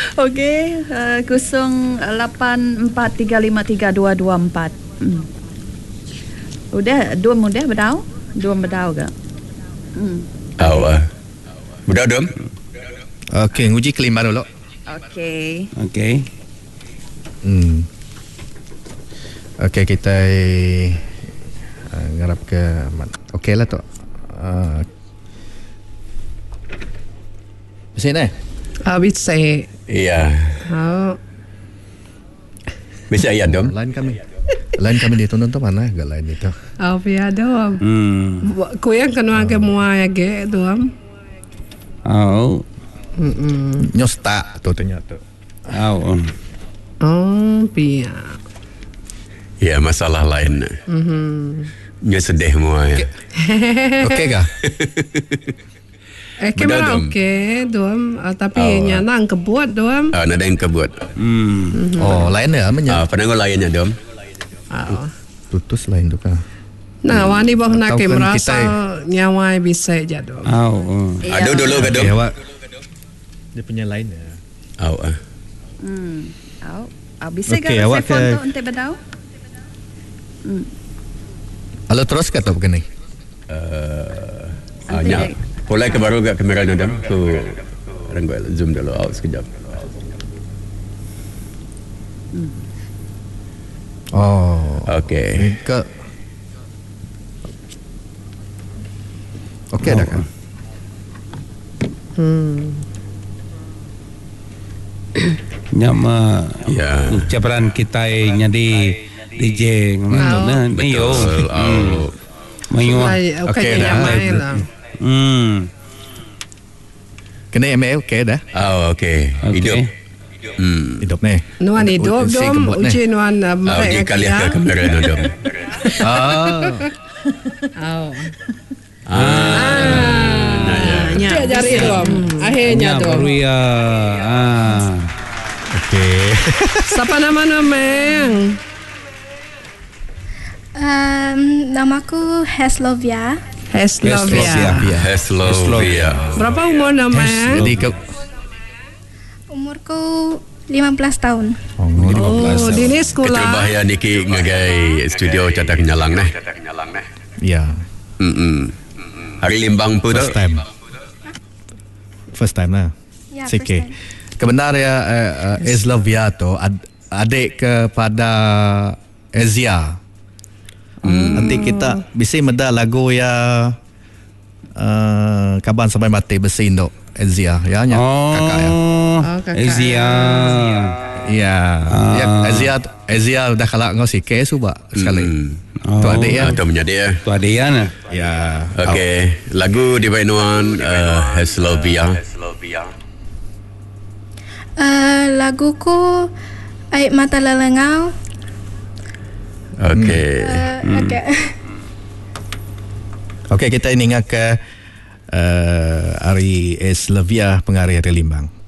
Okey, 0843532224. Udah dua mudah berdau? Dua berdau ke? Mudah dom. Okey, nguji kelima dulu. Okey. Okey, kita ngarap ke okey lah tu. Bisa ni? Bisa. Iya. Bisa ya dom. Lain kami ditonton tu mana agak lain itu. Pia dom. Kuya kanwa ke mua ya ge dom. Nyosta tu ternyata. Pia. Ya, masalah lain. Nya sedih mua ya. Okey kah? Kamera okey dom, tapi nyana ang kebuat dom. Nada yang kebuat. Lain ya amanya. Penanggo lainnya dom. Tutus lain tu kah? Nah, wani bah nak merasa nyawai bisa je dom. Aduh dulu ke dom. Dia punya lain ya. Bisa ke telefon tu untuk berdau? Halo terus kata begini. Pulai ke baru ke kamera nadam. Tu renggo zoom dulu sekejap. Okey. Okey dah kan. Nyama ucapan kita jadi DJ ngomongnya iyo. Okey dah. Kena email okey dah. Okey. Hidup. Hidup ni. Nuan hidup dom. Uji nuan mereka kali ke kamera dom. Dia jari dom. Akhirnya dom. Okey. Siapa nama-nama? Namaku Heslovia. Heslovia. Berapa umur nama? Umurku 15 tahun. Di ni sekolah. Kecil bahaya Niki ngagai studio catak nyalang neh. Ya. Hari limbang pun First time lah. Ya, Sikit. Kebenar ya Heslovia tu adik kepada Ezia. Nanti kita bisa meda lagu ya kaban sampai mati besi Indo Ezia ya nya kakak ya. Ezia. Ya. Ezia dah kalah ngau sikit suba sekali. Tu adik ya. Tu menjadi ya. Tu adik ya nah. Ya. Okey. Lagu di Bainuan Heslovia. Laguku Air Mata Lelengau. Okey. Okey, kita ingat ke Ari Heslovia pengarih Hari Limbang.